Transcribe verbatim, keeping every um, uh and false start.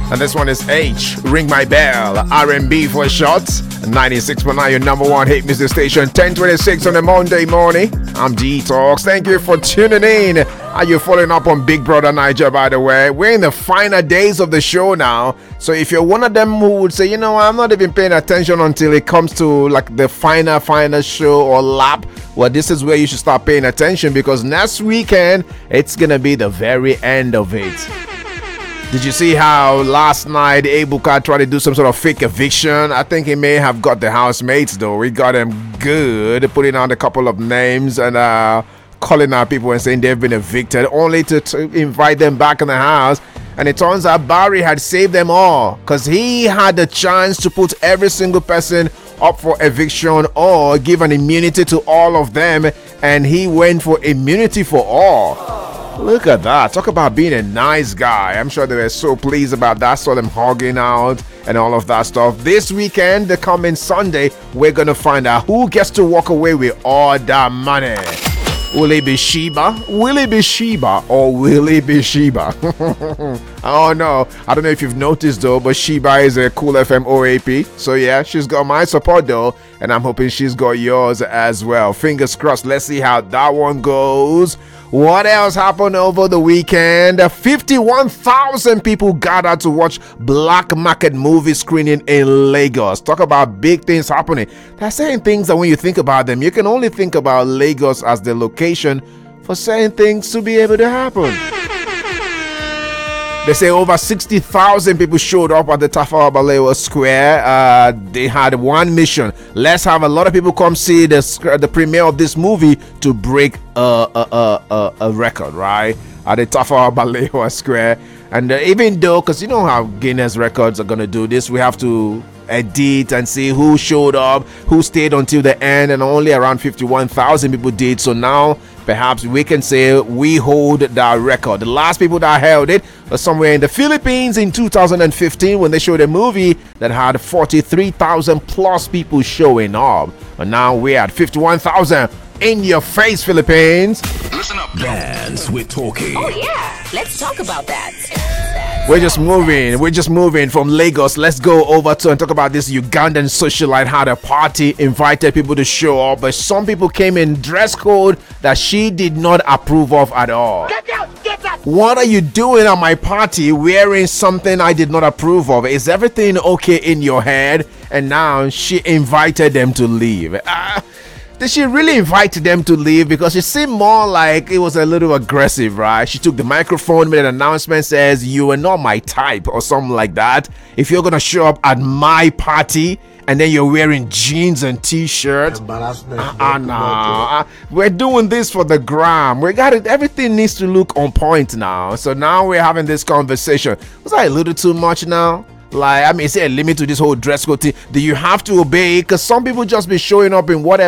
And this one is H, Ring My Bell, R and B for short. ninety-six point nine, your number one hit music station, ten twenty-six on a Monday morning. I'm D-Talks. Thank you for tuning in. Are you following up on Big Brother Niger, by the way? We're in the final days of the show now. So if you're one of them who would say, you know, I'm not even paying attention until it comes to like the final, final show or lap, well, this is where you should start paying attention, because next weekend, it's going to be the very end of it. Did you see how last night Ebuka tried to do some sort of fake eviction? I think he may have got the housemates though. We got them good, putting out a couple of names and uh, calling out people and saying they've been evicted, only to, to invite them back in the house. And it turns out Barry had saved them all, because he had the chance to put every single person up for eviction or give an immunity to all of them, and he went for immunity for all. Look at that. Talk about being a nice guy. I'm sure they were so pleased about that. Saw them hugging out and all of that stuff. This weekend, the coming Sunday, we're going to find out who gets to walk away with all that money. Will it be Sheba? Will it be Sheba? Or will it be Sheba? Oh no, I don't know if you've noticed though, but Sheba is a Cool F M O A P. So yeah, she's got my support though, and I'm hoping she's got yours as well. Fingers crossed. Let's see how that one goes. What else happened over the weekend? fifty-one thousand people gathered to watch Black Market movie screening in Lagos. Talk about big things happening. They're saying things that when you think about them, you can only think about Lagos as the location for certain things to be able to happen. They say over sixty thousand people showed up at the Tafawa Balewa Square. Uh, they had one mission. Let's have a lot of people come see the, the premiere of this movie to break a, a, a, a, a record, right? At the Tafawa Balewa Square. And uh, even though, because you know how Guinness records are going to do this, we have to edit and see who showed up, who stayed until the end, and only around fifty-one thousand people did. So now perhaps we can say we hold that record. The last people that held it were somewhere in the Philippines in two thousand fifteen when they showed a movie that had forty-three thousand plus people showing up. But now we're at fifty-one thousand. In your face, Philippines. Listen up. Dance with Talkie. Oh yeah, let's talk about that. We're just moving. We're just moving from Lagos. Let's go over to and talk about this Ugandan socialite had a party, invited people to show up, but some people came in dress code that she did not approve of at all. Get out! Get out! What are you doing at my party wearing something I did not approve of? Is everything okay in your head? And now she invited them to leave. Ah. Did she really invite them to leave? Because it seemed more like it was a little aggressive, right? She took the microphone, made an announcement, says, "You are not my type," or something like that. If you're going to show up at my party and then you're wearing jeans and t-shirts, uh, uh, nah. We're doing this for the gram. We got it. Everything needs to look on point now. So now we're having this conversation. Was that a little too much now? Like, I mean, is there a limit to this whole dress code thing? Do you have to obey? Because some people just be showing up in whatever